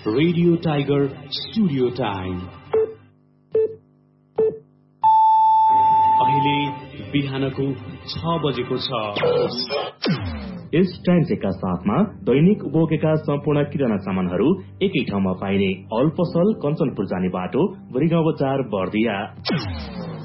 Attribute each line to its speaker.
Speaker 1: Radio tiger studio time. अहिले बिहानको 6 बजेको छ।
Speaker 2: यस टाइम चेकका साथमा दैनिक उपभोगका सम्पूर्ण किराना सामानहरू एकै ठाउँमा पाइने अल पसल कञ्चनपुर जाने बाटो बरिगाउँ बजार बर्दिया।